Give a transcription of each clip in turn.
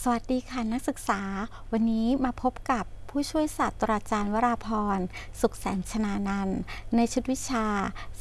สวัสดีค่ะนักศึกษาวันนี้มาพบกับผู้ช่วยศาสตราจารย์วราพรสุขแสนชนานันท์ในชุดวิชา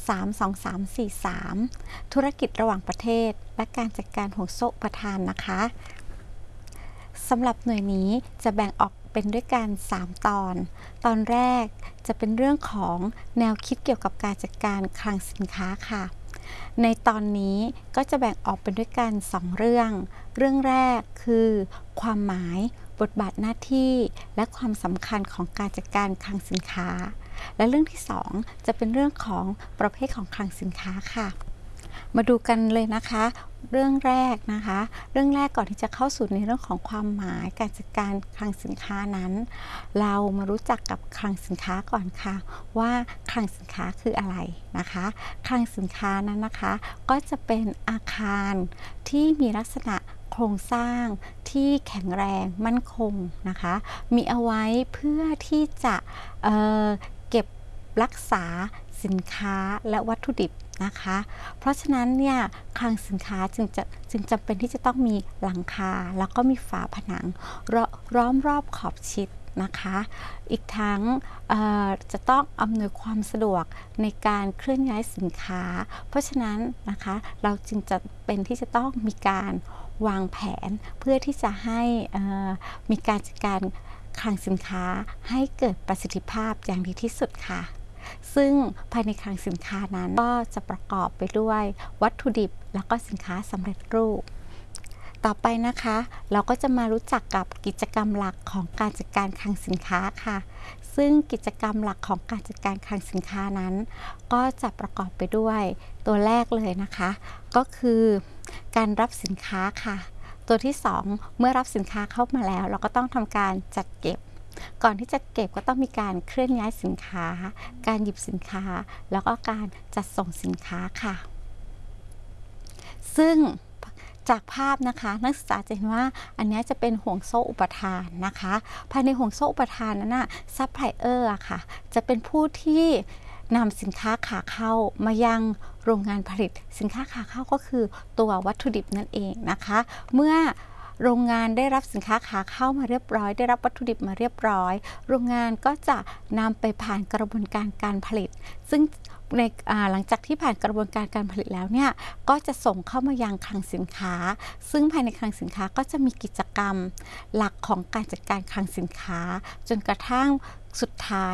32343 ธุรกิจระหว่างประเทศและการจัดการห่วงโซ่อุปทานนะคะสำหรับหน่วยนี้จะแบ่งออกเป็นด้วยกัน3 ตอนแรกจะเป็นเรื่องของแนวคิดเกี่ยวกับการจัดการคลังสินค้าค่ะในตอนนี้ก็จะแบ่งออกเป็นด้วยกัน2 เรื่องแรกคือความหมายบทบาทหน้าที่และความสำคัญของการจัดการคลังสินค้าและเรื่องที่2จะเป็นเรื่องของประเภทของคลังสินค้าค่ะมาดูกันเลยนะคะเรื่องแรกก่อนที่จะเข้าสู่ในเรื่องของความหมายการจัดการคลังสินค้านั้นเรามารู้จักกับคลังสินค้าก่อนค่ะว่าคลังสินค้าคืออะไรนะคะคลังสินค้านั้นนะคะก็จะเป็นอาคารที่มีลักษณะโครงสร้างที่แข็งแรงมั่นคงนะคะมีเอาไว้เพื่อที่จะเก็บรักษาสินค้าและวัตถุดิบนะคะเพราะฉะนั้นเนี่ยคลังสินค้าจึงจำเป็นที่จะต้องมีหลังคาแล้วก็มีฝาผนังล้อมรอบขอบชิดนะคะอีกทั้งจะต้องอำนวยความสะดวกในการเคลื่อนย้ายสินค้าเพราะฉะนั้นนะคะเราจึงจะเป็นที่จะต้องมีการวางแผนเพื่อที่จะให้มีการจัดการคลังสินค้าให้เกิดประสิทธิภาพอย่างดีที่สุดค่ะซึ่งภายในคลังสินค้านั้นก็จะประกอบไปด้วยวัตถุดิบแล้วก็สินค้าสำเร็จรูปต่อไปนะคะเราก็จะมารู้จักกับกิจกรรมหลักของการจัดการคลังสินค้าค่ะซึ่งกิจกรรมหลักของการจัดการคลังสินค้านั้นก็จะประกอบไปด้วยตัวแรกเลยนะคะก็คือการรับสินค้าค่ะตัวที่2เมื่อรับสินค้าเข้ามาแล้วเราก็ต้องทำการจัดเก็บก่อนที่จะเก็บก็ต้องมีการเคลื่อนย้ายสินค้าการหยิบสินค้าแล้วก็การจัดส่งสินค้าค่ะซึ่งจากภาพนะคะนักศึกษาจะเห็นว่าอันนี้จะเป็นห่วงโซ่อุปทานนะคะภายในห่วงโซ่อุปทานนั้นน่ะซัพพลายเออร์ค่ะจะเป็นผู้ที่นำสินค้าขาเข้ามายังโรงงานผลิตสินค้าขาเข้าก็คือตัววัตถุดิบนั่นเองนะคะเมื่อโรงงานได้รับสินค้าขาเข้ามาเรียบร้อยได้รับวัตถุดิบมาเรียบร้อยโรงงานก็จะนำไปผ่านกระบวนการการผลิตซึ่งในหลังจากที่ผ่านกระบวนการการผลิตแล้วเนี่ยก็จะส่งเข้ามายังคลังสินค้าซึ่งภายในคลังสินค้าก็จะมีกิจกรรมหลักของการจัดการคลังสินค้าจนกระทั่งสุดท้าย